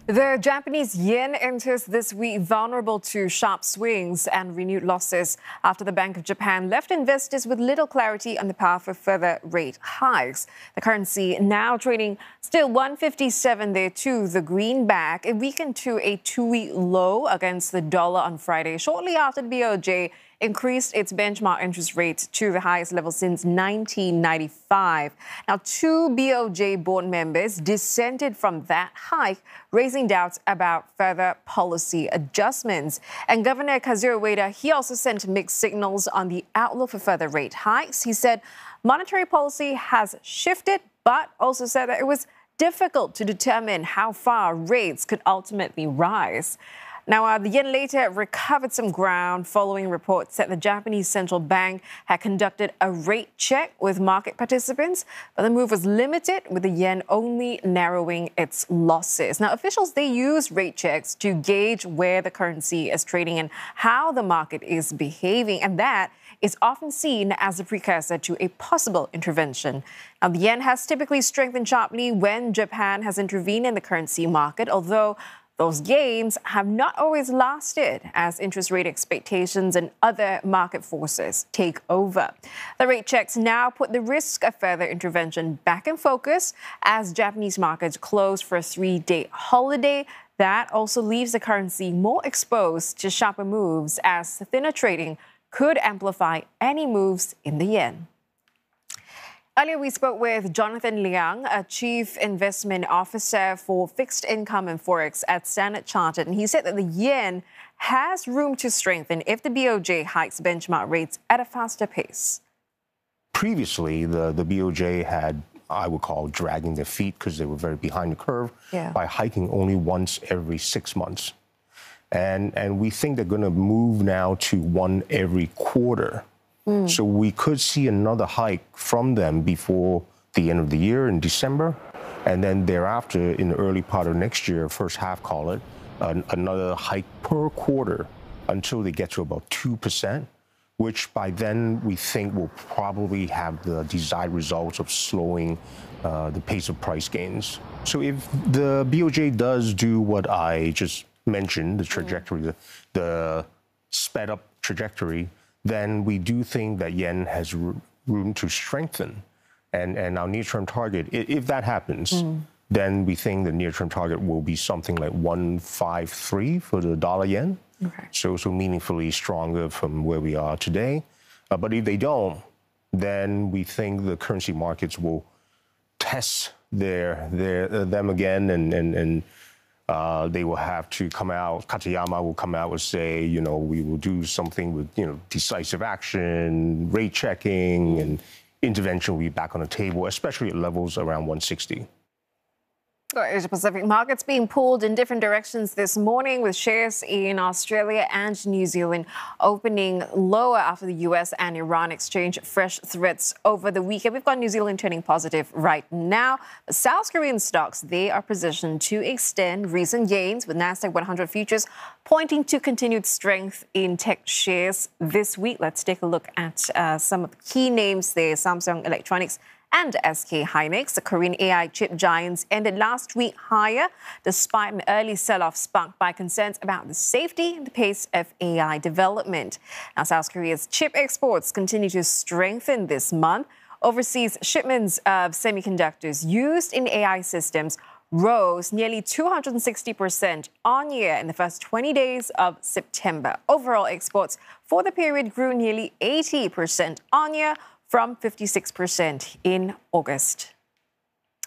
The Japanese yen enters this week vulnerable to sharp swings and renewed losses after the Bank of Japan left investors with little clarity on the path for further rate hikes. The currency now trading still 157 there to the greenback. It weakened to a two-week low against the dollar on Friday, shortly after the BOJ increased its benchmark interest rate to the highest level since 1995. Now, two BOJ board members dissented from that hike, raising doubts about further policy adjustments. And Governor Kazuo Ueda, he also sent mixed signals on the outlook for further rate hikes. He said monetary policy has shifted, but also said that it was difficult to determine how far rates could ultimately rise. Now, the yen later recovered some ground following reports that the Japanese central bank had conducted a rate check with market participants, but the move was limited, with the yen only narrowing its losses. Now, officials, they use rate checks to gauge where the currency is trading and how the market is behaving, and that is often seen as a precursor to a possible intervention. Now, the yen has typically strengthened sharply when Japan has intervened in the currency market, although those gains have not always lasted as interest rate expectations and other market forces take over. The rate checks now put the risk of further intervention back in focus as Japanese markets close for a three-day holiday. That also leaves the currency more exposed to sharper moves, as thinner trading could amplify any moves in the yen. Earlier, we spoke with Jonathan Liang, a Chief Investment Officer for Fixed Income and Forex at Standard Chartered, and he said that the yen has room to strengthen if the BOJ hikes benchmark rates at a faster pace. Previously, the BOJ had, I would call, dragging their feet because they were very behind the curve by hiking only once every 6 months. And we think they're going to move now to one every quarter. So we could see another hike from them before the end of the year in December. And then thereafter, in the early part of next year, first half, call it, another hike per quarter until they get to about 2%, which by then we think will probably have the desired results of slowing the pace of price gains. So if the BOJ does do what I just mentioned, the trajectory, the sped up trajectory, then we do think that yen has room to strengthen. And our near-term target, if that happens, then we think the near-term target will be something like 153 for the dollar yen. Okay. So meaningfully stronger from where we are today. But if they don't, then we think the currency markets will test them again, and they will have to come out. Katayama will come out and say, we will do something with, decisive action, rate checking, and intervention will be back on the table, especially at levels around 160. Asia-Pacific markets being pulled in different directions this morning, with shares in Australia and New Zealand opening lower after the US and Iran exchange fresh threats over the weekend. We've got New Zealand turning positive right now. The South Korean stocks, they are positioned to extend recent gains, with Nasdaq 100 futures pointing to continued strength in tech shares this week. Let's take a look at some of the key names there. Samsung Electronics and SK Hynix, the Korean AI chip giants, ended last week higher despite an early sell-off sparked by concerns about the safety and the pace of AI development. Now, South Korea's chip exports continue to strengthen this month. Overseas shipments of semiconductors used in AI systems rose nearly 260% on year in the first 20 days of September. Overall exports for the period grew nearly 80% on year, from 56% in August.